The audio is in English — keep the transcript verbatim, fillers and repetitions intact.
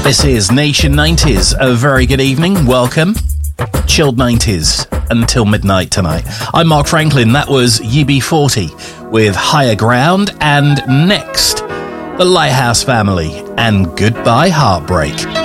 This is Nation nineties. A very good evening. Welcome. Chilled nineties until midnight tonight. I'm Mark Franklin. That was U B forty with Higher Ground. And next, the Lighthouse Family and Goodbye Heartbreak.